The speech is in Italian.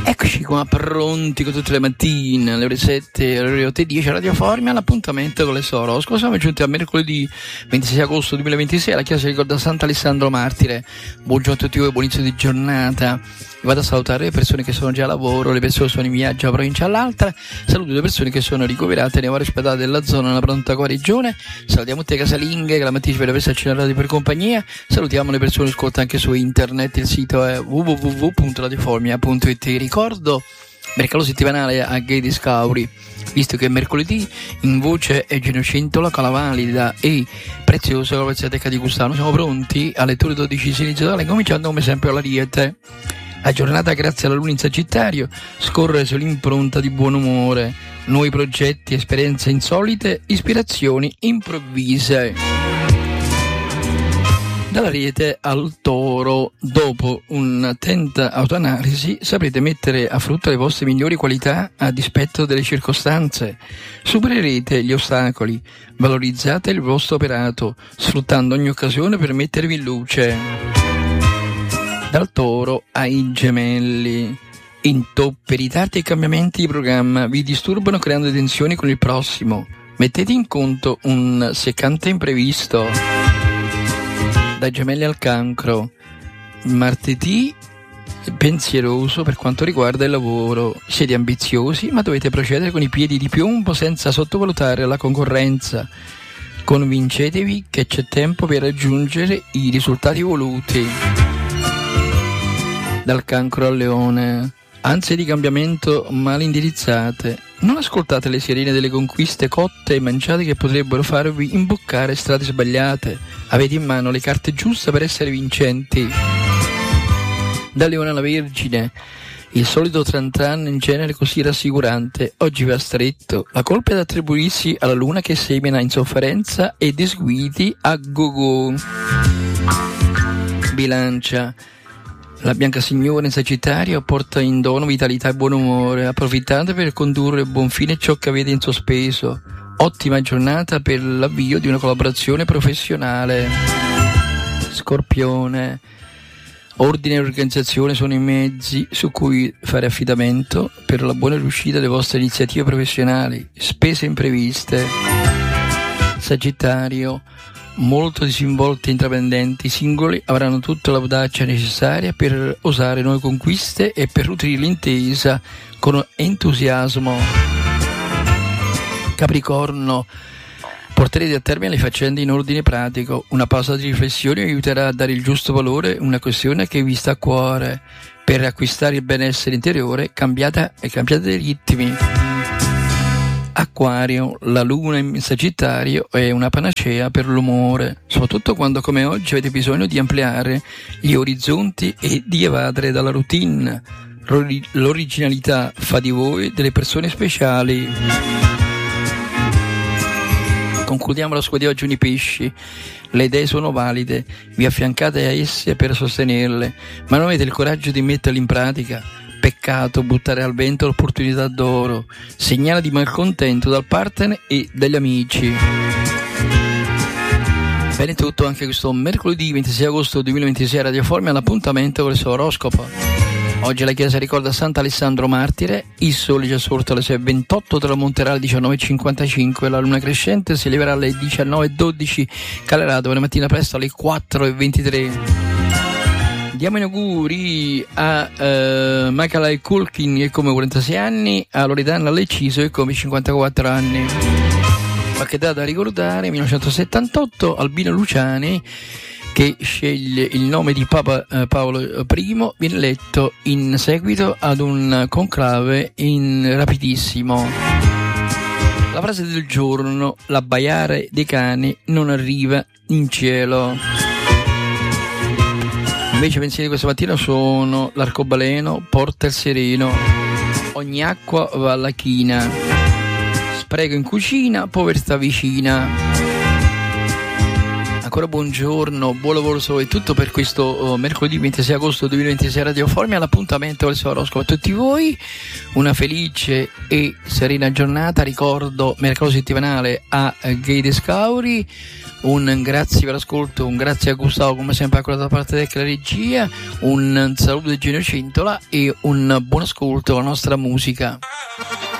Eccoci qua pronti con tutte le mattine alle ore 7, alle ore 8:10 a Radio Formia, l'appuntamento con le Sorosco. Siamo giunti a mercoledì 26 agosto 2026 alla chiesa ricorda Sant'Alessandro Martire. Buongiorno a tutti voi, buon inizio di giornata. Vado a salutare le persone che sono già a lavoro, le persone che sono in viaggio da una provincia all'altra. Saluto le persone che sono ricoverate nei vari ospedali della zona nella pronta guarigione. Salutiamo tutte le casalinghe che la mattina ci per averci accennato per compagnia. Salutiamo le persone che ascoltano anche su internet, il sito è www.radioformia.it. Ricordo mercato settimanale a Gay Scauri, visto che mercoledì in voce è Genocentola, Calavalida e Preziosa con la Piazzateca di Custano. Siamo pronti alle ore 12 si inizia da lei, cominciando come sempre all'Ariete. La giornata, grazie alla luna in Sagittario, scorre sull'impronta di buon umore, nuovi progetti, esperienze insolite, ispirazioni improvvise. Dall'Ariete al Toro, dopo un'attenta autoanalisi saprete mettere a frutto le vostre migliori qualità a dispetto delle circostanze. Supererete gli ostacoli, valorizzate il vostro operato, sfruttando ogni occasione per mettervi in luce. Dal Toro ai Gemelli. Intoppi, ritardi e cambiamenti di programma vi disturbano creando tensioni con il prossimo. Mettete in conto un seccante imprevisto. Dai Gemelli al Cancro. Martedì pensieroso per quanto riguarda il lavoro. Siete ambiziosi, ma dovete procedere con i piedi di piombo senza sottovalutare la concorrenza. Convincetevi che c'è tempo per raggiungere i risultati voluti. Dal Cancro al Leone. Ansie di cambiamento mal indirizzate. Non ascoltate le sirene delle conquiste cotte e mangiate che potrebbero farvi imboccare strade sbagliate. Avete in mano le carte giuste per essere vincenti. Da Leone alla Vergine. Il solito tran in genere così rassicurante oggi va stretto. La colpa è da attribuirsi alla luna che semina insofferenza e disguidi a go-go. Bilancia. La Bianca Signora in Sagittario porta in dono vitalità e buon umore. Approfittate per condurre a buon fine ciò che avete in sospeso. Ottima giornata per l'avvio di una collaborazione professionale. Scorpione. Ordine e organizzazione sono i mezzi su cui fare affidamento per la buona riuscita delle vostre iniziative professionali. Spese impreviste. Sagittario. Molto disinvolti e intraprendenti singoli avranno tutta l'audacia necessaria per osare nuove conquiste e per nutrire l'intesa con entusiasmo. Capricorno. Porterete a termine le faccende in ordine pratico. Una pausa di riflessione aiuterà a dare il giusto valore a una questione che vi sta a cuore. Per acquistare il benessere interiore cambiate i ritmi. Acquario, la luna in Sagittario è una panacea per l'umore, soprattutto quando come oggi avete bisogno di ampliare gli orizzonti e di evadere dalla routine. L'originalità fa di voi delle persone speciali. Concludiamo la sua di oggi con i pesci. Le idee sono valide, vi affiancate a esse per sostenerle, ma non avete il coraggio di metterle in pratica. Peccato buttare al vento l'opportunità d'oro, segnale di malcontento dal partner e dagli amici. Bene, tutto anche questo mercoledì 26 agosto 2026 a Radio Formia, all'appuntamento con il suo oroscopo. Oggi la chiesa ricorda Sant'Alessandro Martire, il sole già sorto alle 6:28, tramonterà alle 19:55, la luna crescente si eleverà alle 19:12, calerà domani mattina presto alle 4:23. Diamo gli auguri a Macaulay Culkin che come 46 anni, a Loredana Leciso che come 54 anni. Qualche data da ricordare: 1978 Albino Luciani, che sceglie il nome di Papa Paolo I, viene eletto in seguito ad un conclave rapidissimo. La frase del giorno: l'abbaiare dei cani non arriva in cielo. Invece i pensieri di questa mattina sono: l'arcobaleno porta il sereno, ogni acqua va alla china, spreco in cucina, povertà vicina. ancora buongiorno, buon lavoro solo e tutto per questo mercoledì 26 agosto 2026 Radio Formia. L'appuntamento al suo oroscopo a tutti voi, una felice e serena giornata. Ricordo mercato settimanale a Gay Scauri. Un grazie per l'ascolto, un grazie a Gustavo come sempre ancora da parte della regia, un saluto di Genio Cintola e un buon ascolto alla nostra musica.